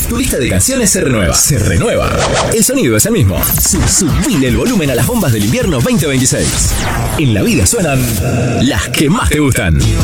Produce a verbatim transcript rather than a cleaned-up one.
tu lista de canciones se renueva. Se renueva. El sonido es el mismo. Subile el volumen a las bombas del invierno veinte veintiséis. En la vida suenan las que más te gustan.